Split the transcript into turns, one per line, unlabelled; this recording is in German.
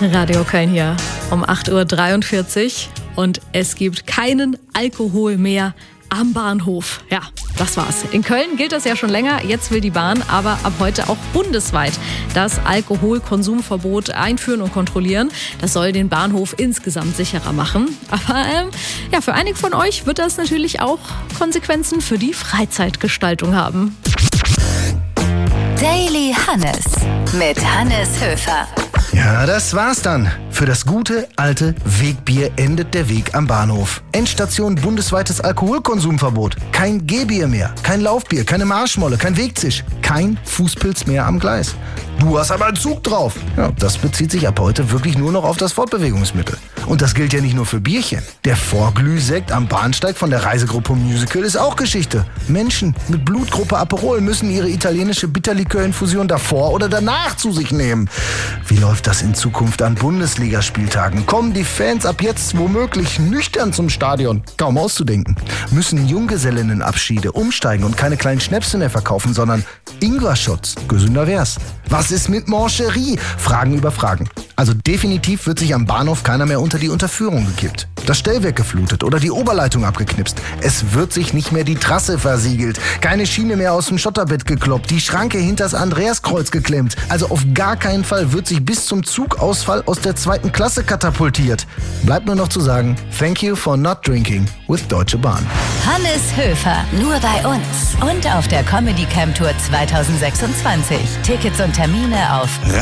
Radio Köln hier um 8.43 Uhr und es gibt keinen Alkohol mehr am Bahnhof. Ja, das war's. In Köln gilt das ja schon länger, jetzt will die Bahn aber ab heute auch bundesweit das Alkoholkonsumverbot einführen und kontrollieren. Das soll den Bahnhof insgesamt sicherer machen. Aber für einige von euch wird das natürlich auch Konsequenzen für die Freizeitgestaltung haben.
Daily Hannes mit Hannes Höfer.
Ja, das war's dann. Für das gute, alte Wegbier endet der Weg am Bahnhof. Endstation bundesweites Alkoholkonsumverbot. Kein Gehbier mehr, kein Laufbier, keine Marschmolle, kein Wegzisch, kein Fußpilz mehr am Gleis. Du hast aber einen Zug drauf. Ja, das bezieht sich ab heute wirklich nur noch auf das Fortbewegungsmittel. Und das gilt ja nicht nur für Bierchen. Der Vorglühsekt am Bahnsteig von der Reisegruppe Musical ist auch Geschichte. Menschen mit Blutgruppe Aperol müssen ihre italienische Bitterlikörinfusion davor oder danach zu sich nehmen. Wie läuft das in Zukunft an Bundesligaspieltagen? Kommen die Fans ab jetzt womöglich nüchtern zum Stadion? Kaum auszudenken. Müssen Junggesellinnenabschiede umsteigen und keine kleinen Schnäpse mehr verkaufen, sondern Ingwer-Shots. Gesünder wär's. Was ist mit Mancherie? Fragen über Fragen. Also definitiv wird sich am Bahnhof keiner mehr unter die Unterführung gekippt, das Stellwerk geflutet oder die Oberleitung abgeknipst. Es wird sich nicht mehr die Trasse versiegelt, keine Schiene mehr aus dem Schotterbett gekloppt, die Schranke hinters Andreaskreuz geklemmt. Also auf gar keinen Fall wird sich bis zum Zugausfall aus der 2. Klasse katapultiert. Bleibt nur noch zu sagen, thank you for not drinking with Deutsche Bahn.
Hannes Höfer, nur bei uns und auf der Comedy Camp Tour 2026. Tickets und Termine auf